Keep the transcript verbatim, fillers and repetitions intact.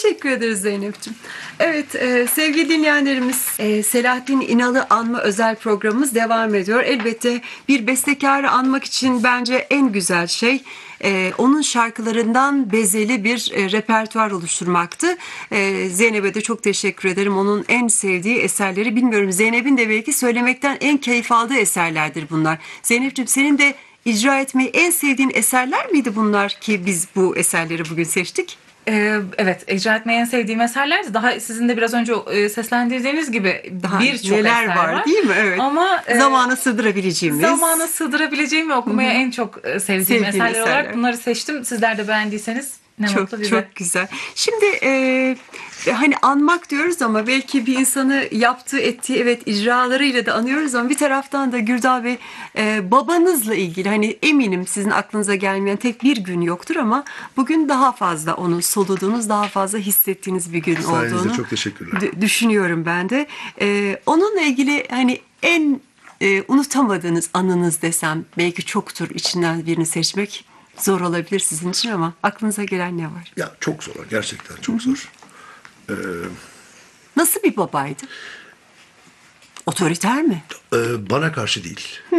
teşekkür ederiz Zeynep'ciğim. Evet e, sevgili dinleyenlerimiz, e, Selahattin İnal'ı anma özel programımız devam ediyor. Elbette bir bestekarı anmak için bence en güzel şey e, onun şarkılarından bezeli bir e, repertuar oluşturmaktı. E, Zeynep'e de çok teşekkür ederim. Onun en sevdiği eserleri, bilmiyorum, Zeynep'in de belki söylemekten en keyif aldığı eserlerdir bunlar. Zeynep'ciğim, senin de icra etmeyi en sevdiğin eserler miydi bunlar ki biz bu eserleri bugün seçtik? Ee, evet, icra etmeyi en sevdiğim eserlerdi. Daha sizin de biraz önce e, seslendirdiğiniz gibi Daha birçok neler eser var, var. değil mi? Evet. Ama e, Zamana sığdırabileceğimiz. zamana sığdırabileceğim ve okumaya en çok e, sevdiğim Sevdiğin eserler, eserler. olarak bunları seçtim. Sizler de beğendiyseniz ne Çok mutlu bize. çok güzel. Şimdi e, hani anmak diyoruz ama belki bir insanı yaptığı ettiği evet icralarıyla da anıyoruz ama bir taraftan da Gürdal Bey, e, babanızla ilgili, hani eminim sizin aklınıza gelmeyen tek bir gün yoktur ama bugün daha fazla onu soluduğunuz, daha fazla hissettiğiniz bir gün Sayenizde olduğunu çok teşekkürler. d- düşünüyorum ben de. E, onunla ilgili hani en e, unutamadığınız anınız desem belki çoktur, içinden birini seçmek zor olabilir sizin için ama aklınıza gelen ne var? Ya çok zor, gerçekten çok zor. Ee, Nasıl bir babaydı? Otoriter mi? e, bana karşı değil.